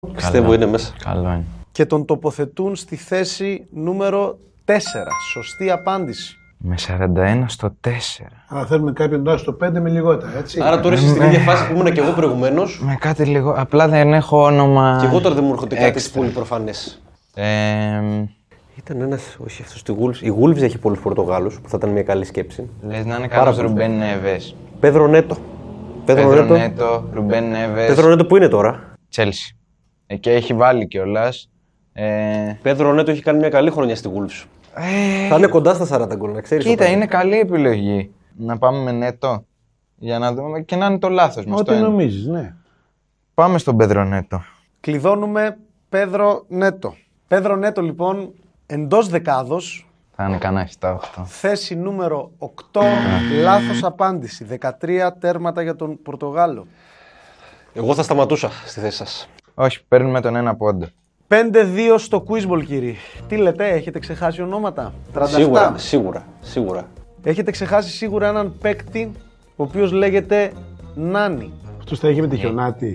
Πιστεύω είναι μέσα. Καλό είναι. Και τον τοποθετούν στη θέση νούμερο 4. Σωστή απάντηση. Με 41 στο 4. Αλλά θέλουμε κάποιον τώρα στο 5 με λιγότερα, έτσι. Άρα τώρα είσαι στην ίδια φάση που ήμουν και εγώ προηγουμένως. Με κάτι λίγο. Απλά δεν έχω όνομα. Και εγώ τώρα δεν μου έρχονται κάτι πολύ προφανές. Ήταν ένας, όχι αυτός τη Wolves. Η Wolves έχει πολλούς Πορτογάλους που θα ήταν μια καλή σκέψη. Λες να είναι κάποιος Ρουμπέν Νέβες. Πέδρο Νέτο. Πέδρο Νέτο, Ρουμπέν Νέβες. Πέδρο Νέτο που είναι τώρα. Τσέλσι. Εκεί έχει βάλει κιόλας. Πέδρο Νέτο έχει κάνει μια καλή χρονιά στη Wolves. Θα είναι κοντά στα 40 γκολ, να ξέρεις. Κοίτα, είναι καλή επιλογή. Να πάμε με Νέτο. Για να δούμε και να είναι το λάθος μας. Ό,τι νομίζεις, ναι. Πάμε στον Πέδρο Νέτο. Κλειδώνουμε Πέδρο Νέτο. Πέδρο Νέτο λοιπόν εντός δεκάδος. Θα είναι κανένα 7-8. Θέση νούμερο 8. Λάθος απάντηση. 13 τέρματα για τον Πορτογάλο. Εγώ θα σταματούσα στη θέση σας. Όχι, παίρνουμε τον ένα πόντο. 5-2 στο Quizball, κύριοι. Τι λέτε, έχετε ξεχάσει ονόματα? 37. Σίγουρα. Έχετε ξεχάσει σίγουρα έναν παίκτη, ο οποίος λέγεται Νάνι. Αυτός θα έχει με τη χιονάτη.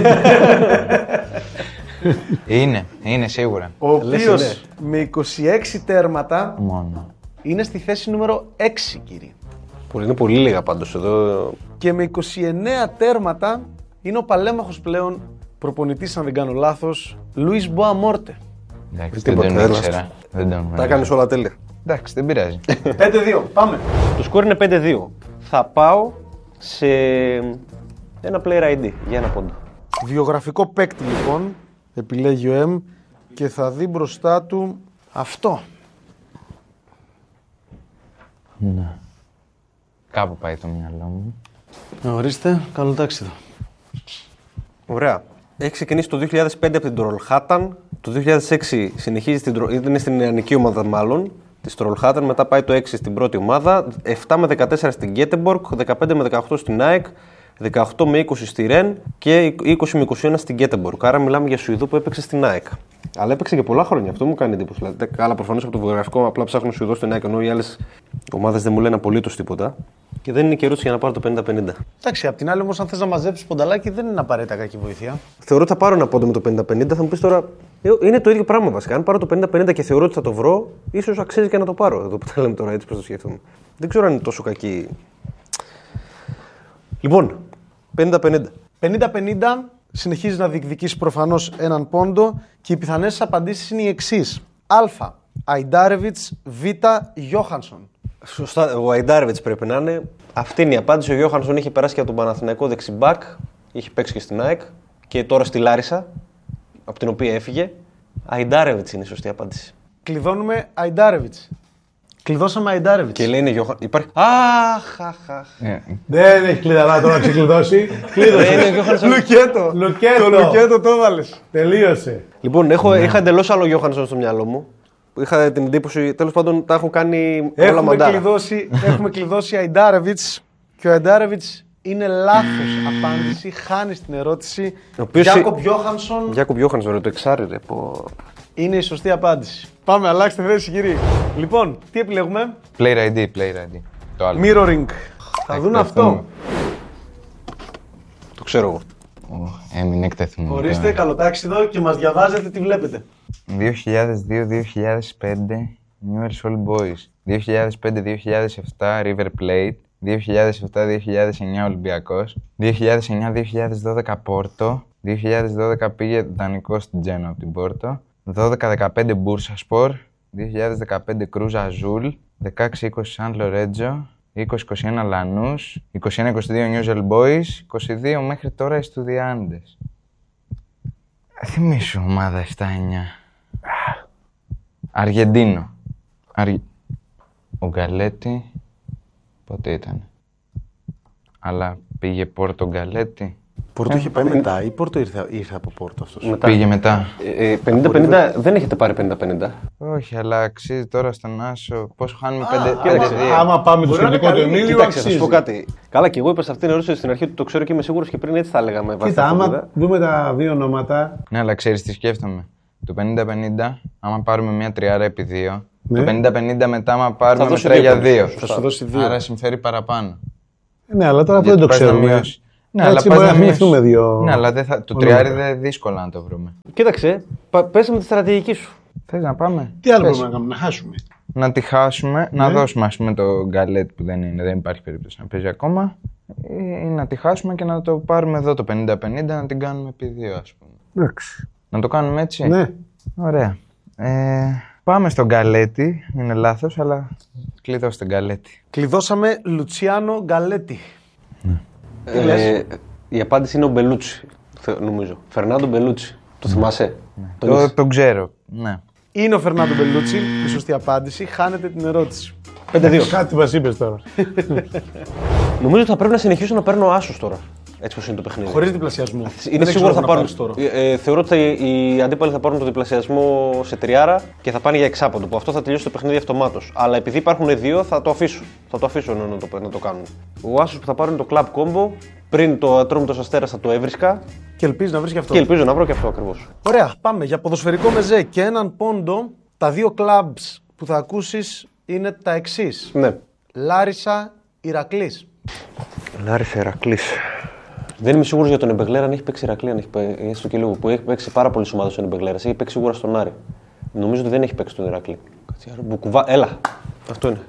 Είναι σίγουρα. Ο οποίος με 26 τέρματα Μόνο. είναι στη θέση νούμερο 6, κύριοι. Είναι πολύ λίγα πάντως εδώ. Και με 29 τέρματα είναι ο παλέμαχος πλέον προπονητής, αν δεν κάνω λάθος, Λουίς Μποαμόρτε. Εντάξει, δεν τον ήξερα. Τα έκανες όλα τέλεια. Εντάξει, δεν πειράζει. 5-2, πάμε. Το σκορ είναι 5-2. Θα πάω σε ένα player ID για ένα πόντο. Βιογραφικό παίκτη λοιπόν, επιλέγει ο M και θα δει μπροστά του αυτό. Ναι. Κάπου πάει το μυαλό μου. Ορίστε, καλό τάξιδο. Ωραία. Έχει ξεκινήσει το 2005 από την Τρολχάταν. Το 2006 συνεχίζει είναι στην νεανική ομάδα μάλλον της Τρολχάταν. Μετά πάει το 6 στην πρώτη ομάδα. 7 με 14 στην Γκέτεμπορκ. 15 με 18 στην ΑΕΚ. 18 με 20 στη Ρεν και 20 με 21 στην Γκέτεμπορκ. Άρα μιλάμε για Σουηδό που έπαιξε στην ΑΕΚ. Αλλά έπαιξε και πολλά χρόνια. Αυτό μου κάνει εντύπωση. Δηλαδή, καλά, προφανώς από το βιογραφικό απλά ψάχνω Σουηδό στην ΑΕΚ, ενώ οι άλλες ομάδες δεν μου λένε απολύτως τίποτα. Και δεν είναι καιρός για να πάρω το 50-50. Εντάξει, απ' την άλλη όμως, αν θες να μαζέψεις πονταλάκι, δεν είναι απαραίτητα κακή βοήθεια. Θεωρώ ότι θα πάρω ένα πόντο με το 50-50. Θα μου πεις τώρα, είναι το ίδιο πράγμα βασικά. Αν πάρω το 50-50 και θεωρώ ότι θα το βρω, ίσως αξίζει και να το πάρω. Εδώ που τα λέμε τώρα έτσι, πώς το σκέφτομαι. Δεν ξέρω αν είναι τόσο κακή. Λοιπόν, 50-50. 50-50 συνεχίζει να διεκδικήσει προφανώς έναν πόντο και οι πιθανές απαντήσεις είναι οι εξής. Α. Αϊντάρεβιτς, Β. Γιόχανσον. Σωστά, ο Αϊντάρεβιτς πρέπει να είναι. Αυτή είναι η απάντηση. Ο Γιόχανσον είχε περάσει και από τον Παναθηναϊκό δεξιμπάκ, είχε παίξει και στην ΑΕΚ και τώρα στη Λάρισα, από την οποία έφυγε. Αϊντάρεβιτς είναι η σωστή απάντηση. Κλειδώνουμε Αϊντάρεβιτς. Κλειδώσαμε Αϊντάρεβιτς. Και λέει είναι Γιόχανσον. Υπάρχει. Αχ. Δεν έχει κλειδαρά τώρα να ξεκλειδώσει. Είναι ο Γιόχανσον. Λουκέτο. Το Λουκέτο το έβαλες. Τελείωσε. Λοιπόν, είχα εντελώς άλλο Γιόχανσον στο μυαλό μου. Είχα την εντύπωση, τέλος πάντων τα έχω κάνει όλα μαντάρα. Έχουμε κλειδώσει Αϊντάρεβιτς και ο Αϊντάρεβιτς είναι λάθος απάντηση. Χάνει την ερώτηση. Γιάκοπ Γιόχανσον. Γιάκοπ Γιόχανσον, ρε, το εξάρι, ρε. Είναι η σωστή απάντηση. Πάμε, αλλάξτε θέση, κύριοι. Λοιπόν, τι επιλέγουμε? Player ID. Το άλλο. Mirroring. Θα δουν αυτό. Το ξέρω εγώ. Έμεινε εκτεθειμένο. Ορίστε, καλοτάξιδο και μας διαβάζετε τι βλέπετε. 2002-2005 Newell's Old Boys. 2005-2007 River Plate. 2007-2009 Ολυμπιακός. 2009-2012 Πόρτο. 2012 πήγε δανεικό στην Τζένο από την Πόρτο. 12-15 Μπούρσασπορ. 2015 Κρούζ Αζούλ. 16-20 Σαν Λορέτζο. 20-21 Λανούς. 21-22 Newell's Boys. 22 μέχρι τώρα Εστουδιάντες. Θυμήσου ομάδα 7-9. Αργεντίνο. Ο Γκαλέτη πότε ήταν? Αλλά πήγε Πόρτο Γκαλέτη. Πόρτο είχε πάει μετά ή Πόρτο ήρθε από Πόρτο αυτός? Πήγε μετά. 50-50 δεν έχετε πάρει 50-50. Όχι, αλλά αξίζει τώρα στον Άσο. Πόσο χάνουμε 5-2. Άμα πάμε στο σχετικό του Εμίλιο, Κοίταξε, θα σου αξίζει. πω κάτι. Καλά, και εγώ είπα σε αυτήν την ερώτηση στην αρχή ότι το ξέρω και είμαι σίγουρος και πριν έτσι θα λέγαμε. Κοίτα, άμα δούμε τα δύο ονόματα. Ναι, αλλά ξέρεις τι σκέφτομαι. Το 50-50, άμα πάρουμε μια τριάρα επί 2. Ναι. Το 50-50 μετά, άμα πάρουμε δώσει μετρά για δύο 2. Θα σου δώσει 2. Άρα συμφέρει παραπάνω. Ναι, αλλά τώρα δεν το Γιατί πάει να ξέρουμε. μειώσει. Ναι, Έτσι πας μπορεί να μείνεις- θυμηθούμε δύο. Ναι, αλλά δεν θα... το ονόματα. τριάρι δεν δύσκολα να το βρούμε. Κοίταξε, πέσαμε τη στρατηγική σου. Θες να πάμε? Τι άλλο Πες. μπορούμε να κάνουμε, να χάσουμε. Να τη χάσουμε, να δώσουμε ας πούμε το γκαλέτ που δεν υπάρχει περίπτωση να παίζει ακόμα, ή να τη χάσουμε και να το πάρουμε εδώ το 50-50 να την κάνουμε επί 2 ας πούμε. Εντάξει. Να το κάνουμε έτσι. Ναι. Ωραία. Πάμε στο γκαλέτι, είναι λάθος, αλλά κλειδώστε γκαλέτι. Κλειδώσαμε Λουτσιάνο Γκαλέτη. Η απάντηση είναι ο Μπελούτσι, νομίζω. Φερνάντο Μπελούτσι. Το θυμάσαι? Το ξέρω, ναι. Είναι ο Φερνάντο Μπελούτσι, η σωστή απάντηση. Χάνετε την ερώτηση. 5-2. Κάτι μας είπες τώρα. Νομίζω ότι θα πρέπει να συνεχίσω να παίρνω άσους τώρα. Έτσι πως είναι το παιχνίδι. Χωρίς διπλασιασμό. Είναι Δεν σίγουρο ξέρω θα να πάρουν. πάρεις τώρα. Θεωρώ ότι οι αντίπαλοι θα πάρουν το διπλασιασμό σε τριάρα και θα πάνε για εξάποντο. Που αυτό θα τελειώσει το παιχνίδι αυτομάτως. Αλλά επειδή υπάρχουν δύο, θα το αφήσω. Θα το αφήσω να το κάνουν. Ο άσος που θα πάρουν το club combo πριν το Ατρόμητος Αστέρας θα το έβρισκα Και ελπίζει να βρει και αυτό. και ελπίζω να βρω και αυτό ακριβώς. Ωραία, πάμε για ποδοσφαιρικό μεζέ και έναν πόντο. Τα δύο clubs που θα ακούσεις είναι τα εξής. Ναι. Λάρισα, Ηρακλής. Λάρισα Ηρακλής. Δεν είμαι σίγουρος για τον Εμπεγλέρα αν έχει παίξει Ηρακλή, αν έχει έστω και λίγο. Που έχει παίξει πάρα πολλές ομάδες στον Εμπεγλέρα. Έχει παίξει σίγουρα στον Άρη. Νομίζω ότι δεν έχει παίξει τον Ηρακλή. Έλα. Αυτό είναι.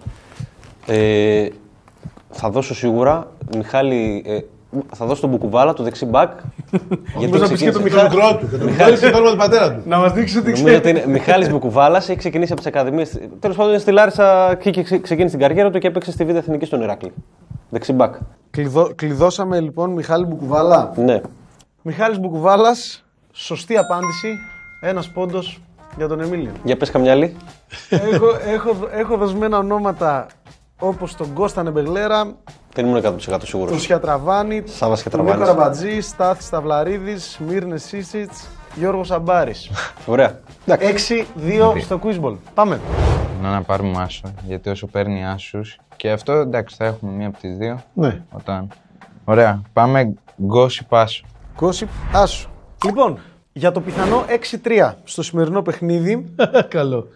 Θα δώσω σίγουρα Μιχάλη. Θα δώσω τον Μπουκουβάλα, το δεξί μπακ. Μπορείς να πεις και το Το Μιχάλη. μικρό του. Και το Μιχάλη και το όνομα του πατέρα του. Να μας δείξεις ότι Νομίζω ότι είναι Μιχάλης Μπουκουβάλας, έχει ξεκινήσει από τις ακαδημίες. Τέλος πάντων, είναι στη Λάρισα και ξεκίνησε την καριέρα του και έπαιξε στη Β' Εθνική στον Ηράκλη. Δεξί μπακ. Κλειδώσαμε λοιπόν Μιχάλη Μπουκουβάλα. Ναι. Μιχάλης Μπουκουβάλας, σωστή απάντηση. Ένας πόντος για τον Εμίλιο. Για πες καμιά άλλη. έχω δοσμένα ονόματα όπως τον Κώστα Νεμπεγλέρα, Δεν ήμουν 100% τον σίγουρος. Σιατραβάνη, Σάββας τον Σιατραβάνης. Νίκο Ραμπατζή, Στάθη Σταυλαρίδης, Μύρνε Σίσιτς, Γιώργος Αμπάρης. Ωραία. 6-2 στο Quizball. Πάμε. Να πάρουμε άσο, γιατί όσο παίρνει άσους και αυτό εντάξει θα έχουμε μία από τις δύο. Ναι. Όταν... Ωραία, πάμε γκόσι πάσο. Κώσιπ, άσου. Λοιπόν, για το πιθανό 6-3 στο σημερινό παιχνίδι, Καλό.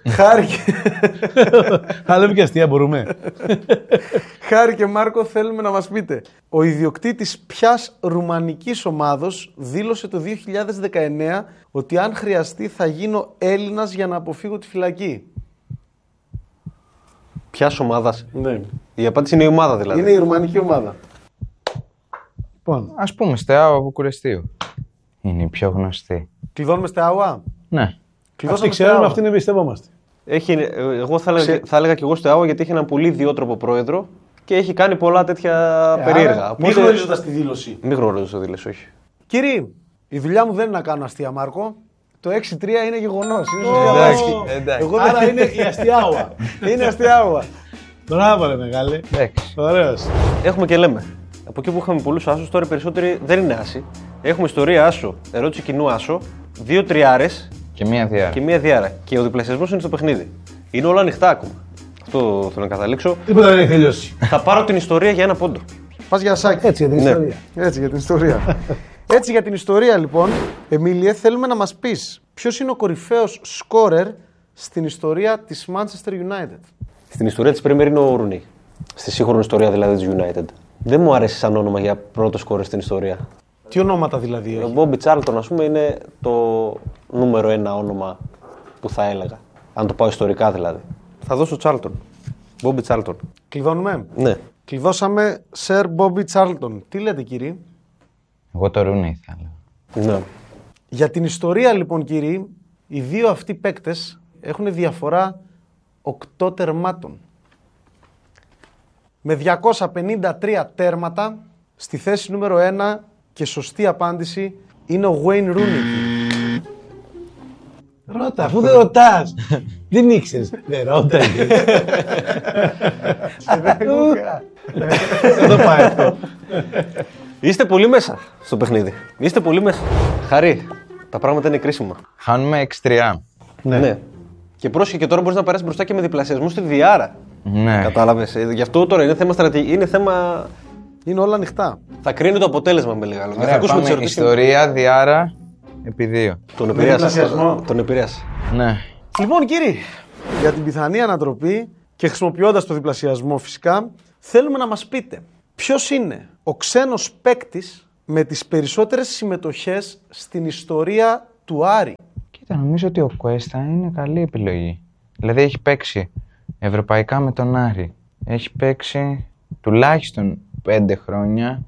Χάρη Αλλά και αστεία μπορούμε. και Μάρκο, θέλουμε να μας πείτε. Ο ιδιοκτήτης ποιας ρουμανικής ομάδος δήλωσε το 2019 ότι αν χρειαστεί θα γίνω Έλληνας για να αποφύγω τη φυλακή. Ποιας ομάδας? Ναι. Η απάντηση είναι η ομάδα δηλαδή. Είναι η ρουμανική ομάδα. Λοιπόν, Ας πούμε Στεάο Βουκουρεστίου. Είναι η πιο γνωστή. Κλειδώνουμε στα ΑΟΑ. Ναι. αυτοί Κλειδώσαμε ξέρουμε, στα αυτοί εμπιστευόμαστε. Εγώ θα έλεγα και εγώ στο ΑΟ γιατί έχει έναν πολύ ιδιότροπο πρόεδρο και έχει κάνει πολλά τέτοια περίεργα. Μην γνωρίζοντας τη δήλωση. Μην γνωρίζω το δήλωση, όχι. Κύριοι, η δουλειά μου δεν είναι να κάνω αστεία, Μάρκο. Το 6-3 είναι γεγονός. Είναι σωστή Εντάξει, απάντηση. εντάξει. Εγώ Άρα είναι η αστιάουα. είναι αστεία ΑΟΑ. Μπράβο, ρε μεγάλε. Εντάξει. Ωραίος. Έχουμε και λέμε. Από εκεί που είχαμε πολλούς άσους, τώρα οι περισσότεροι δεν είναι άσοι. Έχουμε ιστορία άσο, ερώτηση κοινού άσο, 2 τριάρες Και μία διάρα. και 1 διάρα. Και ο διπλασιασμός είναι στο παιχνίδι. Είναι όλα ανοιχτά ακόμα. Αυτό θέλω να καταλήξω. Τίποτα δεν έχει τελειώσει. Θα πάρω την ιστορία για 1 πόντο. Πας για σάκι. Έτσι για την Ναι. ιστορία. Έτσι για την ιστορία. Έτσι για την ιστορία λοιπόν, Εμίλιε, θέλουμε να μας πεις ποιος είναι ο κορυφαίος σκόρερ στην ιστορία της Manchester United. Στην ιστορία της Premier είναι ο Ρουνί. Στη σύγχρονη ιστορία δηλαδή της United. Δεν μου αρέσει σαν όνομα για πρώτο σκόρερ στην ιστορία. Τι ονόματα δηλαδή Ο έχει. Μπόμπι Τσάρλτον, ας πούμε, είναι το νούμερο 1 όνομα που θα έλεγα. Αν το πάω ιστορικά δηλαδή. Θα δώσω Τσάρλτον. Μπόμπι Τσάρλτον. Κλειδώνουμε. Ναι. Κλειδώσαμε Sir Bobby Charlton. Τι λέτε κύριοι. Εγώ το Ρούνεϊ θα έλεγα. Ναι. Για την ιστορία λοιπόν κύριοι, οι δύο αυτοί παίκτες έχουν διαφορά 8 τερμάτων. Με 253 τέρματα, στη θέση νούμερο 1 και σωστή απάντηση είναι ο Wayne Rooney. Ρώτα, αφού δεν ρωτάς. Δεν ήξερες. Δεν ρώταγε. Δεν το πάει αυτό. Είστε πολύ μέσα στο παιχνίδι. Είστε πολύ μέσα. Χαρή. Τα πράγματα είναι κρίσιμα. Χάνουμε 6-3. Ναι. Και πρόσχε και τώρα μπορείς να περάσεις μπροστά και με διπλασιασμό στη διάρα. Ναι. Κατάλαβες. Γι' αυτό τώρα είναι θέμα στρατηγική. Είναι θέμα. Είναι όλα ανοιχτά. Θα κρίνει το αποτέλεσμα με λίγα λόγια. Θα Ωραία, ακούσουμε τις πάμε ερωτήσεις. ιστορία, διάρα, επί 2. Τον επηρέασε. διπλασιασμό. Τον επηρέασε. Ναι. Λοιπόν κύριοι, για την πιθανή ανατροπή και χρησιμοποιώντας το διπλασιασμό φυσικά, θέλουμε να μας πείτε ποιος είναι ο ξένος παίκτης με τις περισσότερες συμμετοχές στην ιστορία του Άρη? Κοίτα, νομίζω ότι ο Κουέστα είναι καλή επιλογή. Δηλαδή έχει παίξει ευρωπαϊκά με τον Άρη. Έχει παίξει τουλάχιστον 5 χρόνια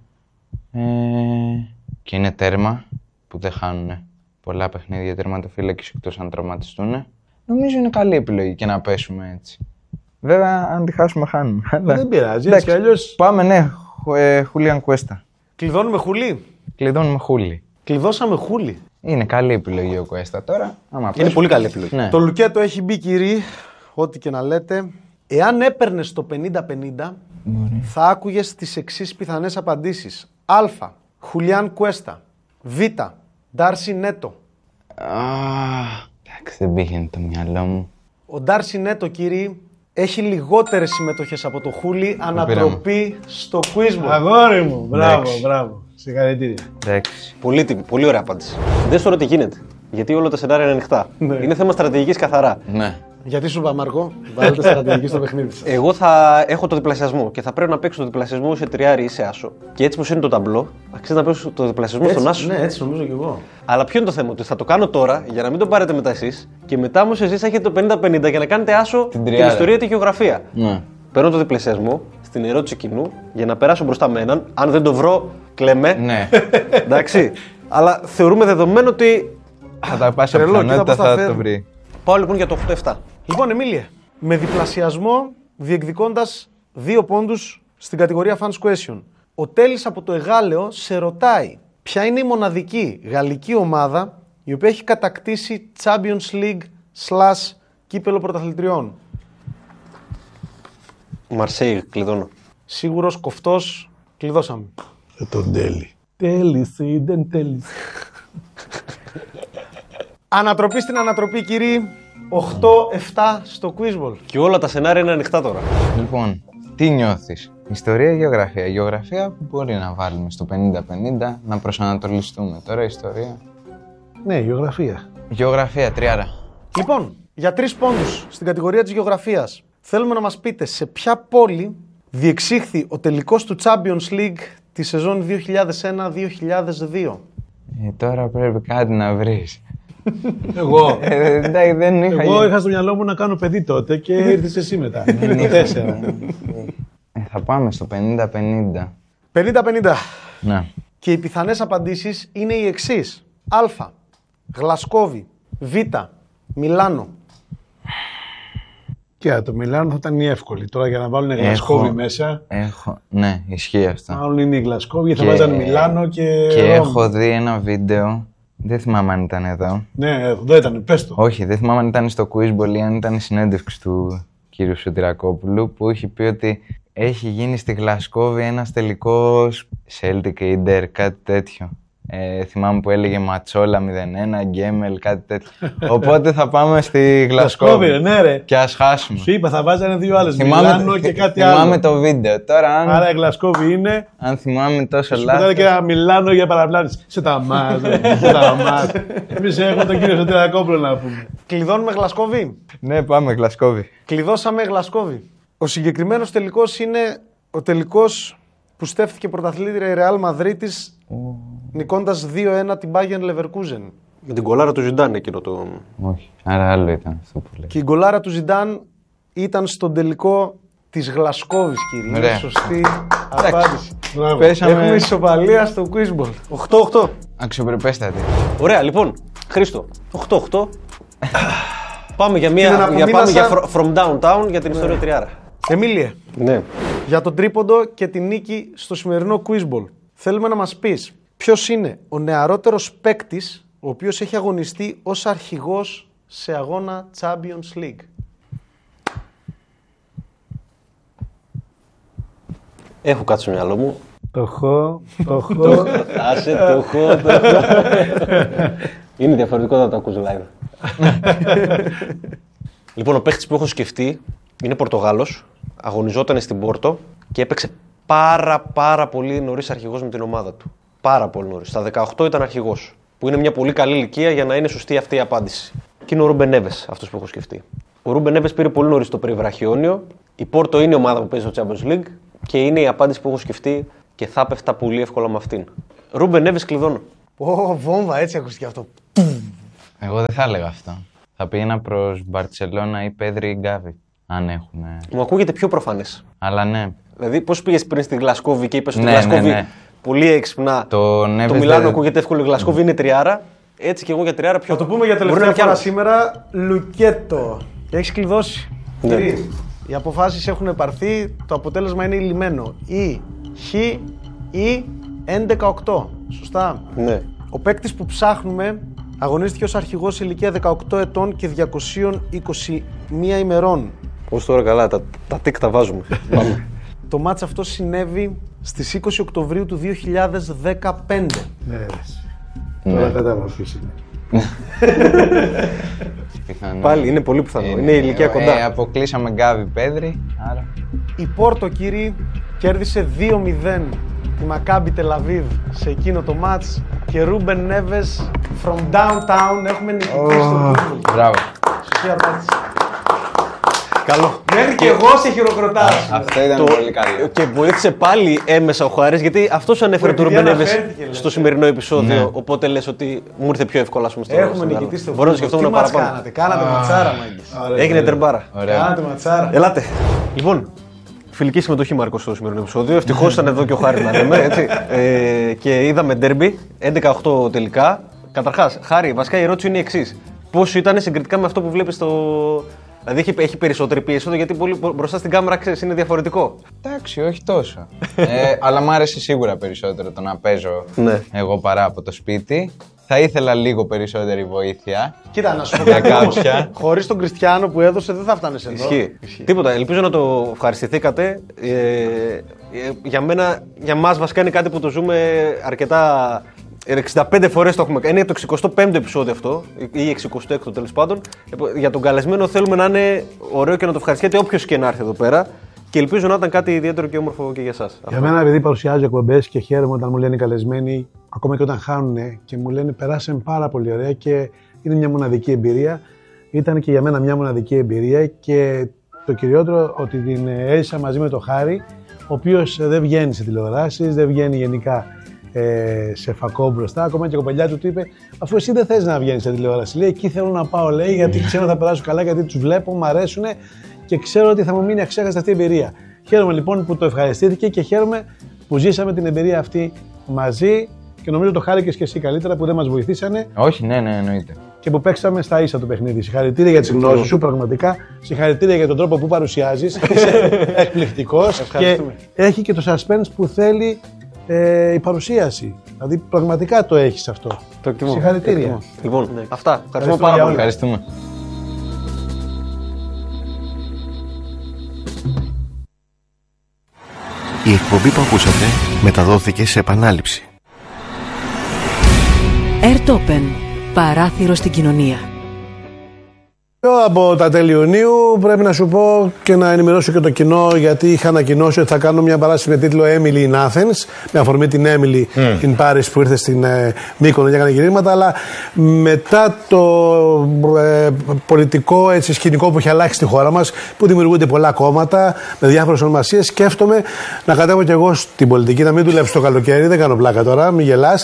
και είναι τέρμα που δεν χάνουν πολλά παιχνίδια τερματοφύλακες εκτός αν τραυματιστούν. Νομίζω είναι καλή επιλογή και να πέσουμε έτσι. Βέβαια, αν τη χάσουμε, χάνουμε. Δεν πειράζει, έτσι κι αλλιώς. Πάμε, ναι, Χούλιαν Κουέστα. Κλειδώνουμε Χούλι. Κλειδώνουμε Χούλι. Κλειδώσαμε Χούλι. Είναι καλή επιλογή ο Κουέστα τώρα. Είναι πολύ καλή επιλογή. Ναι. Το Λουκέτο έχει μπει, κύριε, ό,τι και να λέτε. Εάν έπαιρνες το 50-50, θα άκουγες τις εξής πιθανές απαντήσεις. Α. Χουλιάν Κουέστα. Β. Ντάρσι Νέτο. Εντάξει, δεν πήγαινε το μυαλό μου. Ο Ντάρσι Νέτο, κύριε, έχει λιγότερες συμμετοχές από το Χούλι, ανατροπή στο Quizbook. Αγόρι μου, μπράβο, Εντάξει. μπράβο. Συγχαρητήρια. Εντάξει. Πολύ ωραία απάντηση. Δεν τώρα τι γίνεται. Γιατί όλα τα σενάρια είναι ανοιχτά. Είναι θέμα στρατηγικής καθαρά. Ναι. Γιατί σου είπα, Μαρκό, βάλτε στρατηγική στο παιχνίδι σας. Εγώ θα έχω το διπλασιασμό και θα πρέπει να παίξω το διπλασιασμό σε τριάρι ή σε άσο. Και έτσι πως είναι το ταμπλό, αξίζει να παίξω το διπλασιασμό στον άσο. Ναι, έτσι νομίζω κι εγώ. Αλλά ποιο είναι το θέμα, ότι θα το κάνω τώρα για να μην το πάρετε μετά εσείς και μετά όμως εσείς έχετε το 50-50 για να κάνετε άσο την τριάρα. ιστορία τη γεωγραφία. Ναι. Παίρνω το διπλασιασμό στην ερώτηση κοινού για να περάσω μπροστά με έναν. Αν δεν το βρω, κλαίμε. Ναι. Εντάξει. Αλλά θεωρούμε δεδομένο ότι. Θα τα πάει σε Τρελό, κοίτα πιθανότητα πώς τα θα φέρνω. το βρει. Πάω λοιπόν για το 8-7. Λοιπόν, Εμίλιε, με διπλασιασμό διεκδικώντας 2 πόντους στην κατηγορία Fans Question. Ο Τέλης από το Εγάλεο σε ρωτάει ποια είναι η μοναδική γαλλική ομάδα η οποία έχει κατακτήσει Champions League / κύπελο πρωταθλητριών. Μαρσέη, κλειδώνω. Σίγουρος, κοφτός, κλειδώσαμε. Τον τέλει. Τέλεις ή δεν τέλεις. Ανατροπή στην ανατροπή, κύριοι. 8-7 στο Quizball. Και όλα τα σενάρια είναι ανοιχτά τώρα. Λοιπόν, τι νιώθεις? Ιστορία ή γεωγραφία? Γεωγραφία που μπορεί να βάλουμε στο 50-50 να προσανατολιστούμε. Τώρα ιστορία. Ναι, γεωγραφία. Γεωγραφία, τριάρα. Λοιπόν, για 3 πόντους στην κατηγορία της γεωγραφίας, θέλουμε να μας πείτε σε ποια πόλη διεξήχθη ο τελικός του Champions League τη σεζόν 2001-2002. Τώρα πρέπει κάτι να βρεις. Εγώ. Εντάξει, δεν είχα. Εγώ είχα στο μυαλό μου να κάνω παιδί τότε και ήρθες εσύ μετά. Δεν είχα. 4. Θα πάμε στο 50-50. 50-50. Ναι. Και οι πιθανές απαντήσεις είναι οι εξής. Α. Γλασκόβι. Β. Μιλάνο. Και το Μιλάνο θα ήταν η εύκολη. Τώρα για να βάλουν Γλασκόβι μέσα, Ναι, ισχύει αυτό. μάλλον είναι η Γλασκόβι, θα Και- βάζανε Μιλάνο και Και Ρώμη. έχω δει ένα βίντεο. Δεν θυμάμαι αν ήταν εδώ. Ναι, εδώ ήταν, πες το. Όχι, δεν θυμάμαι αν ήταν στο Quizball ή αν ήταν η συνέντευξη του κύριου Σωτηρακόπουλου που έχει πει ότι έχει γίνει στη Γλασκόβη ένας τελικός Celtic Inter, κάτι τέτοιο. Θυμάμαι που έλεγε Ματσόλα 0-1, Γκέμελ, κάτι τέτοιο. Οπότε θα πάμε στη Γλασκόβι, Γλασκόβη ναι, ρε. και ας χάσουμε. Σου είπα, θα βάζανε 2 άλλες. Μιλάνο και κάτι άλλο. θυμάμαι το βίντεο. Τώρα Άρα η Γλασκόβι είναι. αν θυμάμαι τόσο Σου πετάνε λάθος. και ένα Μιλάνο για παραπλάνηση. Σε τα μάτ, σε τα μάτ. Εμείς έχουμε τον κύριο Σωτηρακόπουλο να πούμε. Κλειδώνουμε Γλασκόβι. Ναι, πάμε Γλασκόβη. Κλειδώσαμε Γλασκόβι. Ο συγκεκριμένος τελικός είναι ο τελικός που στέφθηκε πρωταθλήτρια η Real Μαδρίτης νικώντας 2-1 την Bayern Leverkusen. Με την κολάρα του Ζιντάν εκείνο το. Όχι, άρα άλλο ήταν αυτό που λέει. Και η γκολάρα του Ζιντάν ήταν στον τελικό της Γλασκόβης, κύριε. Ωραία. Είναι σωστή απάντηση. Μπράβο. Πέσαμε Έχουμε ισοπαλία στο Quizball. 8-8. αξιοπρεπέστατη. Ωραία, λοιπόν. Χρήστο. 8-8. Πάμε για, Κύριε, να πάμε για απομείνασα- from downtown για την ιστορία τριάρα. Εμίλιε, Ναι. για τον τρίποντο και την νίκη στο σημερινό Quizball, θέλουμε να μας πεις ποιος είναι ο νεαρότερος παίκτης ο οποίος έχει αγωνιστεί ως αρχηγός σε αγώνα Champions League. Έχω κάτι στο μυαλό μου. Το έχω, το έχω. Άσε το έχω. Είναι διαφορετικό να το ακούς live. Λοιπόν, ο παίχτης που έχω σκεφτεί είναι Πορτογάλος. Αγωνιζόταν στην Πόρτο και έπαιξε πάρα πολύ νωρίς αρχηγός με την ομάδα του. Πάρα πολύ νωρίς. Στα 18 ήταν αρχηγός. Που είναι μια πολύ καλή ηλικία για να είναι σωστή αυτή η απάντηση. Και είναι ο Ρούμπεν Νέβες αυτός που έχω σκεφτεί. Ο Ρούμπεν Νέβες πήρε πολύ νωρίς το περιβραχιόνιο. Η Πόρτο είναι η ομάδα που παίζει στο Champions League και είναι η απάντηση που έχω σκεφτεί και θα πέφτα πολύ εύκολα με αυτήν. Ρούμπεν Νέβες κλειδώνω. Βόμβα, έτσι ακούστηκε αυτό. Εγώ δεν θα έλεγα αυτό. Θα πήγαινα προς Μπαρτσελώνα ή Πέδρη ή Γκάβι. Αν έχουν. Μου ακούγεται πιο προφανές. Αλλά ναι. Δηλαδή, πώς πήγες πριν στη Γλασκόβη και είπες ότι Ναι, η Γλασκόβη ναι. πολύ έξυπνα. Το Μιλάνο ακούγεται εύκολο, η Γλασκόβη είναι τριάρα. Έτσι και εγώ για τριάρα πιο. Θα το πούμε για τελευταία φορά σήμερα. Λουκέτο. Έχεις κλειδώσει. Ναι. Οι αποφάσεις έχουν πάρθει. Το αποτέλεσμα είναι ηλυμένο. Ή Χ ή 11-8. Σωστά. Ναι. Ο παίκτης που ψάχνουμε αγωνίστηκε ως αρχηγός σε ηλικία 18 ετών και 221 ημερών. Πώς τώρα καλά, τα τικ τα βάζουμε. Πάμε. Το μάτς αυτό συνέβη στις 20 Οκτωβρίου του 2015. Ναι, τώρα κατάλαβα ποιος είναι. Πάλι είναι πολύ πιθανό. Είναι η ηλικία κοντά. Αποκλείσαμε Γκάβι Πέδρη, άρα. Η Πόρτο, κύριοι, κέρδισε 2-0 τη Μακάμπι Τελαβίβ σε εκείνο το μάτς και Ρούμπεν Νέβες from downtown έχουμε νικητή στο Google. Μπράβο. Σωστή απάντηση. Καλό. Μέχρι και εγώ σε χειροκροτάω. Αυτό ήταν πολύ καλό. Και βοήθησε πάλι έμεσα ο Χάρης, γιατί αυτός ανέφερε του Ρούμπεν Νέβες στο σημερινό επεισόδιο. Ναι. Οπότε λες ότι μου ήρθε πιο εύκολα στο Έχουμε νικητή στο Google. Μπορώ να σκεφτόμουν Τι μάτς παραπάνω. κάνατε ματσάρα, μάγκες. Έγινε τερμπάρα. Κάνατε ματσάρα. Ελάτε. Λοιπόν, φιλική συμμετοχή Μάρκο στο σημερινό επεισόδιο. Ευτυχώς ήταν εδώ και ο Χάρης να λέμε. Έτσι. Και είδαμε ντέρμπι, 11-8 τελικά. Καταρχάς, Χάρη, βασικά η ερώτηση είναι η εξής. Πώς ήταν συγκριτικά με αυτό που βλέπεις στο. Δηλαδή έχει περισσότερη πίεση εδώ, γιατί πολύ μπροστά στην κάμερα ξέρεις είναι διαφορετικό. Εντάξει, όχι τόσο. Αλλά μου άρεσε σίγουρα περισσότερο το να παίζω εγώ παρά από το σπίτι. Θα ήθελα λίγο περισσότερη βοήθεια. Κοίτα, να σου πω Για κάτι όμως, κάποια. χωρίς τον Κριστιάνο που έδωσε δεν θα φτάνεις εδώ. Ισχύει. Τίποτα. Ελπίζω να το ευχαριστηθήκατε. Για μας βασικά είναι κάτι που το ζούμε αρκετά. 65 φορές το έχουμε κάνει. Είναι το 65ο επεισόδιο αυτό, ή 66ο τέλος πάντων. Για τον καλεσμένο θέλουμε να είναι ωραίο και να το ευχαριστιέται όποιος και να έρθει εδώ πέρα. Και ελπίζω να ήταν κάτι ιδιαίτερο και όμορφο και για εσάς. Για μένα, επειδή παρουσιάζω εκπομπές και χαίρομαι όταν μου λένε οι καλεσμένοι, ακόμα και όταν χάνουν και μου λένε περάσαμε πάρα πολύ ωραία και είναι μια μοναδική εμπειρία. Ήταν και για μένα μια μοναδική εμπειρία και το κυριότερο ότι την έζησα μαζί με τον Χάρη, ο οποίος δεν βγαίνει σε τηλεοράσεις, δεν βγαίνει γενικά σε φακό μπροστά. Ακόμα και η κοπελιά του είπε: αφού εσύ δεν θες να βγαίνεις σε τηλεόραση, λέει, εκεί θέλω να πάω, λέει, γιατί ξέρω θα περάσω καλά, γιατί τους βλέπω, μου αρέσουν και ξέρω ότι θα μου μείνει αξέχαστη αυτή η εμπειρία. Χαίρομαι λοιπόν που το ευχαριστήθηκε και χαίρομαι που ζήσαμε την εμπειρία αυτή μαζί και νομίζω το χάρηκες και εσύ καλύτερα που δεν μας βοηθήσανε. Όχι, ναι, εννοείται. Και που παίξαμε στα ίσα το παιχνίδι. Συγχαρητήρια για τις γνώσεις σου, πραγματικά. Συγχαρητήρια για τον τρόπο που παρουσιάζεις. Είσαι εκπληκτικός και έχει και το suspense που θέλει η παρουσίαση. Δηλαδή πραγματικά το έχεις αυτό. Το εκτιμώ. Συγχαρητήρια. Λοιπόν, αυτά. Ευχαριστούμε πάρα πολύ. Ευχαριστούμε. Η εκπομπή που ακούσατε μεταδόθηκε σε επανάληψη. Airtopen. Παράθυρο στην κοινωνία. Από τα τέλη Ιουνίου πρέπει να σου πω και να ενημερώσω και το κοινό, γιατί είχα ανακοινώσει ότι θα κάνω μια παράσταση με τίτλο Emily in Athens, με αφορμή την Emily in Paris που ήρθε στην Μύκονο και έκανε γυρίσματα, αλλά μετά το πολιτικό σκηνικό που έχει αλλάξει στη χώρα μας, που δημιουργούνται πολλά κόμματα με διάφορες ονομασίες, σκέφτομαι να κατέβω κι εγώ στην πολιτική, να μην δουλέψω το καλοκαίρι, δεν κάνω πλάκα τώρα, μην γελάς.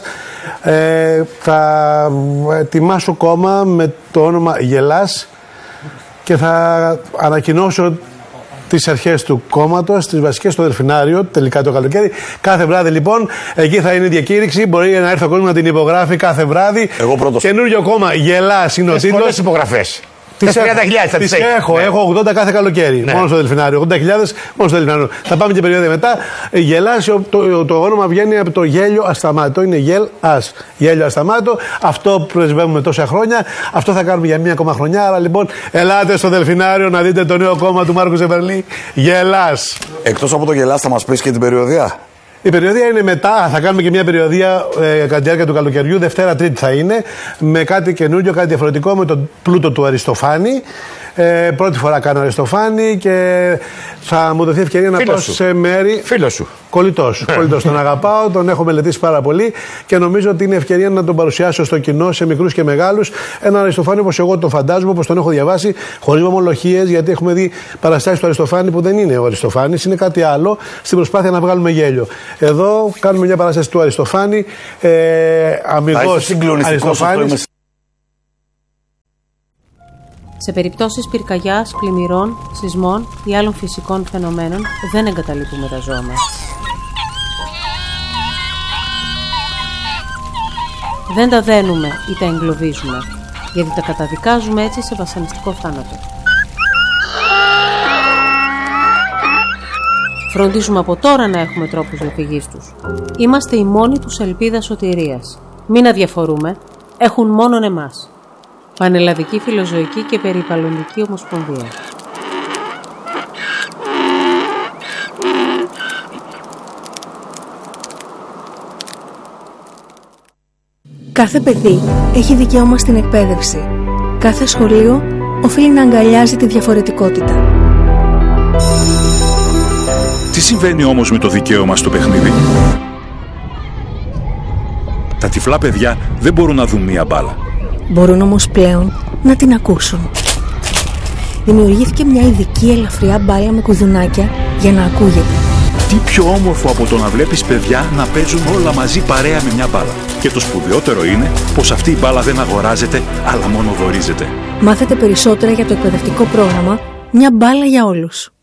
Θα ετοιμάσω κόμμα με το όνομα Γελάς και θα ανακοινώσω τις αρχές του κόμματος, τις βασικές στο Δελφινάριο, τελικά το καλοκαίρι. Κάθε βράδυ λοιπόν, εκεί θα είναι η διακήρυξη. Μπορεί να έρθει ο κόσμος να την υπογράφει κάθε βράδυ. Εγώ πρώτος. Καινούριο κόμμα, Γελάς είναι ο τίτλος. Πολλές υπογραφές. Τις 30.000 θα τις έχω. Έχω 80 κάθε καλοκαίρι. Ναι. Μόνο στο Δελφινάριο. 80.000 μόνο στο Δελφινάριο. Θα πάμε και περίοδο μετά. Γελάς, το όνομα βγαίνει από το γέλιο ασταμάτο. Είναι γελ-ας. Γέλιο ασταμάτο. Αυτό πρεσβεύουμε τόσα χρόνια. Αυτό θα κάνουμε για μία ακόμα χρονιά. Άρα λοιπόν, ελάτε στο Δελφινάριο να δείτε το νέο κόμμα του Μάρκου Ζεμπερλή. Γελάς. Εκτός από το Γελάς, θα μας πεις και την περιοδία. Η περιοδία είναι μετά, θα κάνουμε και μια περιοδία κατά τη διάρκεια του καλοκαιριού, Δευτέρα Τρίτη θα είναι, με κάτι καινούριο, κάτι διαφορετικό, με τον πλούτο του Αριστοφάνη. Πρώτη φορά κάνω Αριστοφάνη και θα μου δοθεί ευκαιρία να πάω σε μέρη. Φίλος σου. Κολλητός. Τον αγαπάω, τον έχω μελετήσει πάρα πολύ και νομίζω ότι είναι ευκαιρία να τον παρουσιάσω στο κοινό, σε μικρούς και μεγάλους. Έναν Αριστοφάνη όπως εγώ τον φαντάζομαι, όπως τον έχω διαβάσει, χωρίς μομολογίες, γιατί έχουμε δει παραστάσεις του Αριστοφάνη που δεν είναι ο Αριστοφάνης, είναι κάτι άλλο, στην προσπάθεια να βγάλουμε γέλιο. Εδώ κάνουμε μια παράσταση του Αριστοφάνη, αμιγώς Αριστοφάνης. Σε περιπτώσεις πυρκαγιάς, πλημμυρών, σεισμών ή άλλων φυσικών φαινομένων δεν εγκαταλείπουμε τα ζώα μας. Δεν τα δένουμε ή τα εγκλωβίζουμε, γιατί τα καταδικάζουμε έτσι σε βασανιστικό θάνατο. Φροντίζουμε από τώρα να έχουμε τρόπους διαφυγής τους. Είμαστε η μόνη τους ελπίδα σωτηρίας. Μην αδιαφορούμε, έχουν μόνον εμάς. Πανελλαδική Φιλοζωική και Περιβαλλοντική Ομοσπονδία. Κάθε παιδί έχει δικαίωμα στην εκπαίδευση. Κάθε σχολείο οφείλει να αγκαλιάζει τη διαφορετικότητα. Τι συμβαίνει όμως με το δικαίωμα στο παιχνίδι? Τα τυφλά παιδιά δεν μπορούν να δουν μία μπάλα. Μπορούν όμως πλέον να την ακούσουν. Δημιουργήθηκε μια ειδική ελαφριά μπάλα με κουδουνάκια για να ακούγεται. Τι πιο όμορφο από το να βλέπεις παιδιά να παίζουν όλα μαζί παρέα με μια μπάλα. Και το σπουδαιότερο είναι πως αυτή η μπάλα δεν αγοράζεται, αλλά μόνο δωρίζεται. Μάθετε περισσότερα για το εκπαιδευτικό πρόγραμμα «Μια μπάλα για όλους».